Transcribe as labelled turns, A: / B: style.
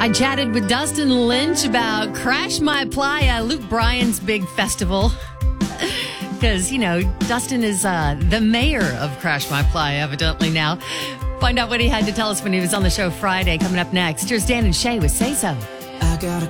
A: I chatted with Dustin Lynch about Crash My Playa, Luke Bryan's big festival. Because, Dustin is the mayor of Crash My Playa, evidently now. Find out what he had to tell us when he was on the show Friday. Coming up next, here's Dan and Shay with Say So.
B: I got a